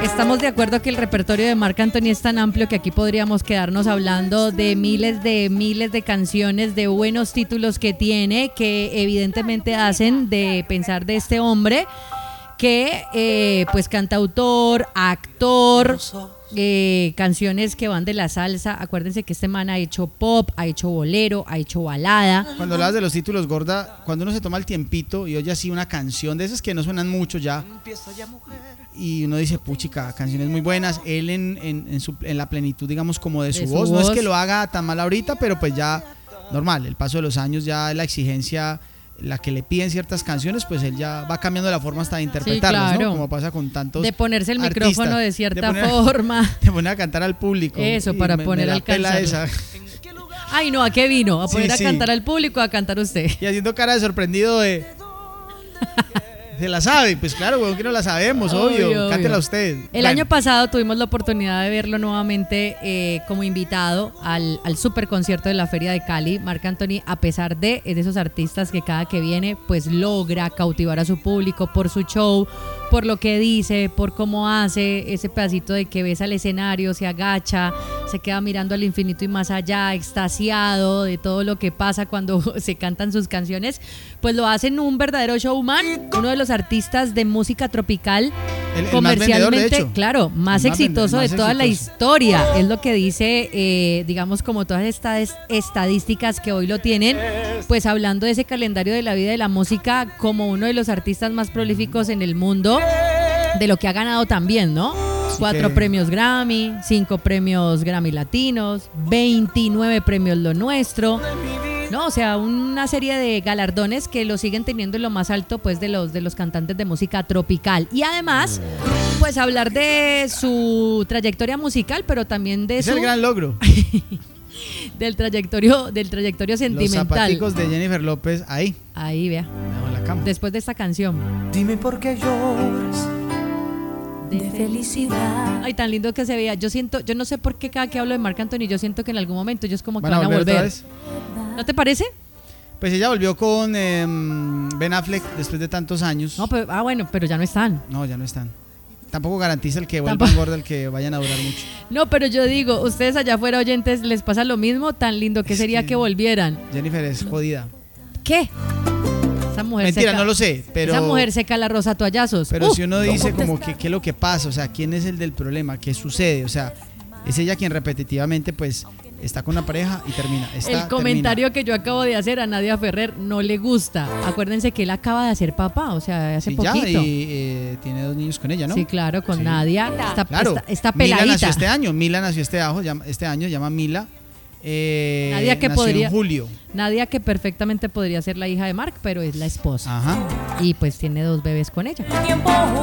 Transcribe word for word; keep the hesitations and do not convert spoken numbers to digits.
Estamos de acuerdo que el repertorio de Marc Anthony es tan amplio que aquí podríamos quedarnos hablando de miles de miles de canciones, de buenos títulos que tiene, que evidentemente hacen de pensar de este hombre que eh, pues cantautor, actor, eh, canciones que van de la salsa. Acuérdense que este man ha hecho pop, ha hecho bolero, ha hecho balada. Cuando hablas de los títulos, Gorda, cuando uno se toma el tiempito y oye así una canción de esas que no suenan mucho ya, y uno dice, puchica, canciones muy buenas, él en, en, en, su, en la plenitud, digamos, como de su, de su voz. voz, no es que lo haga tan mal ahorita, pero pues ya normal, el paso de los años, ya la exigencia, la que le piden ciertas canciones, pues él ya va cambiando la forma hasta de interpretarlas, sí, claro, ¿no? Como pasa con tantos de ponerse el artistas, micrófono de cierta de poner, forma. De poner a cantar al público. Eso, para me, poner me al cantar. Ay, no, ¿a qué vino? A poner sí, a sí. cantar al público, a cantar usted. Y haciendo cara de sorprendido de... ¿Se la sabe? Pues claro, weón, que no la sabemos, obvio, obvio. Cántela usted. El bueno. año pasado tuvimos la oportunidad de verlo nuevamente eh, como invitado al, al super concierto de la Feria de Cali. Marc Anthony, a pesar de, de esos artistas que cada que viene, pues logra cautivar a su público por su show, por lo que dice, por cómo hace ese pedacito de que besa el escenario, se agacha, se queda mirando al infinito y más allá, extasiado de todo lo que pasa cuando se cantan sus canciones. Pues lo hacen un verdadero showman, uno de los artistas de música tropical el, el comercialmente, más vendedor, claro, más, más exitoso más de toda exitoso. La historia, es lo que dice, eh, digamos, como todas estas estadísticas que hoy lo tienen, pues hablando de ese calendario de la vida de la música como uno de los artistas más prolíficos en el mundo, de lo que ha ganado también, ¿no? Sí, Cuatro que... premios Grammy, cinco premios Grammy Latinos, veintinueve premios Lo Nuestro. No, o sea, una serie de galardones que lo siguen teniendo en lo más alto, pues, de los de los cantantes de música tropical. Y además, pues, hablar de su trayectoria musical, pero también de es su... Es el gran logro. del trayectorio del trayectorio sentimental. Los zapaticos de Jennifer López, ahí. Ahí, vea. La cama. Después de esta canción. Dime por qué lloras de felicidad. Ay, tan lindo que se veía. Yo siento, yo no sé por qué cada que hablo de Marc Anthony, yo siento que en algún momento ellos como que van, van a volver. volver. ¿No te parece? Pues ella volvió con eh, Ben Affleck después de tantos años. No, pero, ah, bueno, pero ya no están. No, ya no están. Tampoco garantiza el que vuelvan gorda, el que vayan a durar mucho. No, pero yo digo, ustedes allá afuera oyentes, ¿les pasa lo mismo? Tan lindo que es sería que, que volvieran. Jennifer es jodida. ¿Qué? Esa mujer Mentira, seca, no lo sé, pero... Esa mujer seca la rosa toallazos. Pero uh, si uno dice como que qué es lo que pasa, o sea, quién es el del problema, qué sucede, o sea, es ella quien repetitivamente, pues, está con una pareja y termina. Está, el comentario termina. que yo acabo de hacer a Nadia Ferrer no le gusta. Acuérdense que él acaba de hacer papá, o sea, hace sí, poquito. Ya, y eh, tiene dos niños con ella, ¿no? Sí, claro, con sí. Nadia. Está, claro. está, está peladita. Mila nació este año, Mila nació este año, llama, este año llama Mila. Eh, Nadia que nació podría, en julio. Nadia que perfectamente podría ser la hija de Marc, pero es la esposa. Ajá. Y pues tiene dos bebés con ella.